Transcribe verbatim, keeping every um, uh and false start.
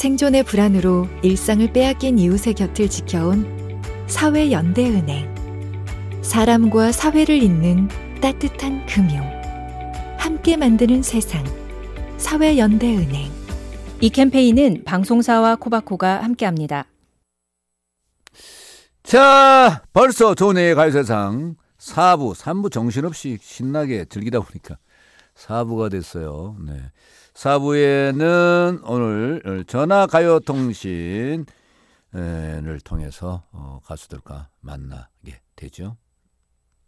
생존의 불안으로 일상을 빼앗긴 이웃의 곁을 지켜온 사회연대은행. 사람과 사회를 잇는 따뜻한 금융. 함께 만드는 세상. 사회연대은행. 이 캠페인은 방송사와 코바코가 함께합니다. 자, 벌써 조은혜의 가요세상 사 부, 삼 부 정신없이 신나게 즐기다 보니까 사 부가 됐어요. 네. 사 부에는 오늘 전화가요통신을 통해서 가수들과 만나게 되죠.